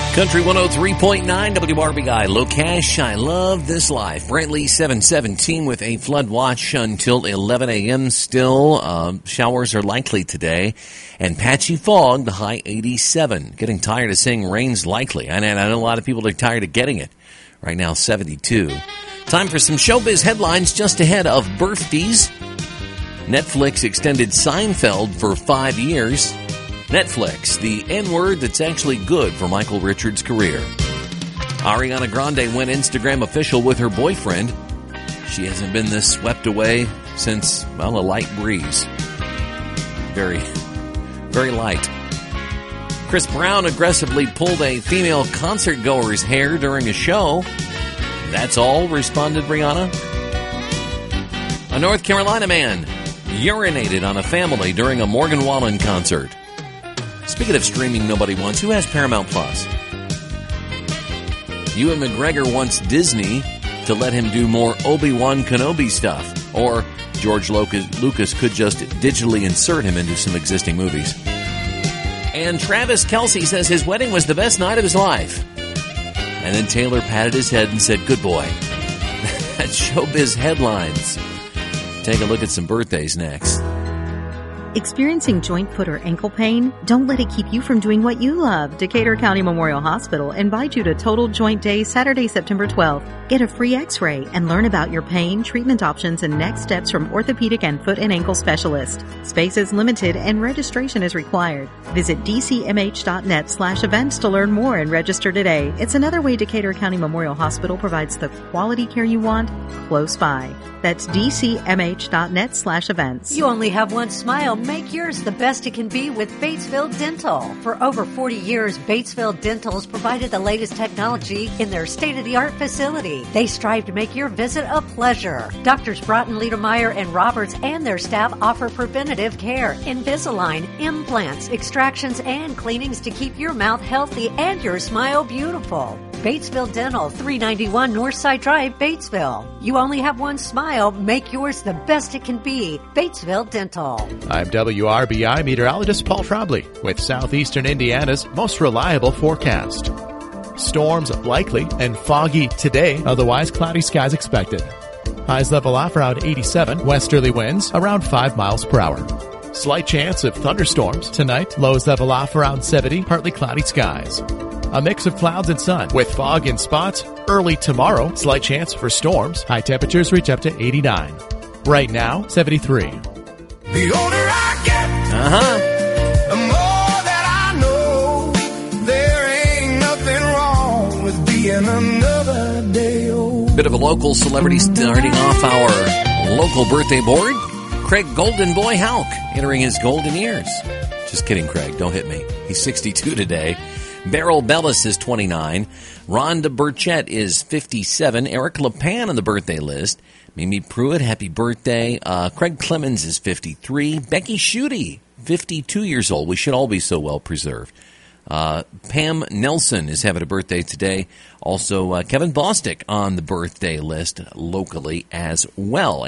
Country 103.9 WRBI. Locash, I love this life. Brantley 717 with a flood watch until 11 a.m. still. Showers are likely today. And patchy fog, the high 87. Getting tired of saying rain's likely. And I know a lot of people are tired of getting it. Right now, 72. Time for some showbiz headlines just ahead of birthdays. Netflix extended Seinfeld for 5 years. Netflix, the N-word that's actually good for Michael Richards' career. Ariana Grande went Instagram official with her boyfriend. She hasn't been this swept away since, well, a light breeze. Very, very light. Chris Brown aggressively pulled a female concert goer's hair during a show. That's all, responded Rihanna. A North Carolina man urinated on a family during a Morgan Wallen concert. Speaking of streaming nobody wants, who has Paramount Plus? Ewan McGregor wants Disney to let him do more Obi-Wan Kenobi stuff. Or George Lucas could just digitally insert him into some existing movies. And Travis Kelce says his wedding was the best night of his life. And then Taylor patted his head and said, good boy. That's showbiz headlines. Take a look at some birthdays next. Experiencing joint, foot, or ankle pain? Don't let it keep you from doing what you love. Decatur County Memorial Hospital invites you to Total Joint Day, Saturday, September 12th. Get a free x-ray and learn about your pain, treatment options, and next steps from orthopedic and foot and ankle specialists. Space is limited and registration is required. Visit dcmh.net/events to learn more and register today. It's another way Decatur County Memorial Hospital provides the quality care you want close by. That's dcmh.net/events. You only have one smile. Make yours the best it can be with Batesville Dental. For over 40 years, Batesville Dental's provided the latest technology in their state-of-the-art facility. They strive to make your visit a pleasure. Doctors Broughton, Liedermeyer, and Roberts and their staff offer preventative care, Invisalign, implants, extractions, and cleanings to keep your mouth healthy and your smile beautiful. Batesville Dental, 391 Northside Drive, Batesville. You only have one smile. Make yours the best it can be. Batesville Dental. I'm WRBI meteorologist Paul Trombley with southeastern Indiana's most reliable forecast. Storms likely and foggy today, otherwise cloudy skies expected. Highs level off around 87, westerly winds around 5 miles per hour. Slight chance of thunderstorms tonight, lows level off around 70, partly cloudy skies. A mix of clouds and sun with fog in spots. Early tomorrow, slight chance for storms. High temperatures reach up to 89. Right now, 73. The older I get, the more that I know. There ain't nothing wrong with being another day old. Bit of a local celebrity starting off our local birthday board. Craig Golden Boy Houck entering his golden years. Just kidding, Craig. Don't hit me. He's 62 today. Beryl Bellis is 29. Rhonda Burchett is 57. Eric LePan on the birthday list. Mimi Pruitt, happy birthday. Craig Clemens is 53. Becky Schutte, 52 years old. We should all be so well preserved. Pam Nelson is having a birthday today. Also, Kevin Bostic on the birthday list locally as well.